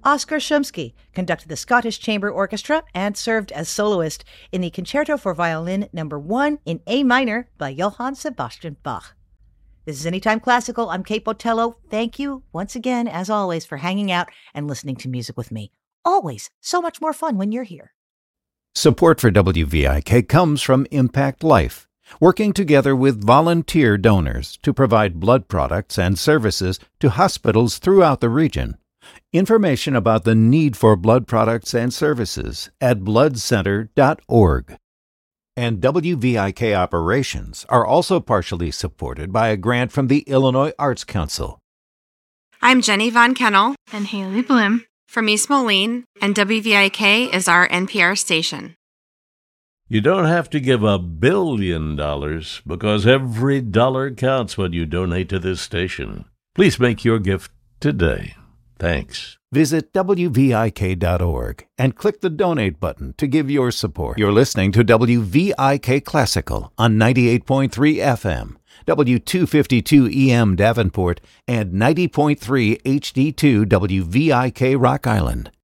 Oskar Shumsky conducted the Scottish Chamber Orchestra and served as soloist in the Concerto for Violin No. 1 in A minor by Johann Sebastian Bach. This is Anytime Classical. I'm Kate Botello. Thank you once again, as always, for hanging out and listening to music with me. Always so much more fun when you're here. Support for WVIK comes from Impact Life, working together with volunteer donors to provide blood products and services to hospitals throughout the region. Information about the need for blood products and services at bloodcenter.org. And WVIK operations are also partially supported by a grant from the Illinois Arts Council. I'm Jenny Von Kennel and Haley Blim from East Moline, and WVIK is our NPR station. You don't have to give $1 billion because every dollar counts when you donate to this station. Please make your gift today. Thanks. Visit WVIK.org and click the donate button to give your support. You're listening to WVIK Classical on 98.3 FM, W252 EM Davenport, and 90.3 HD2 WVIK Rock Island.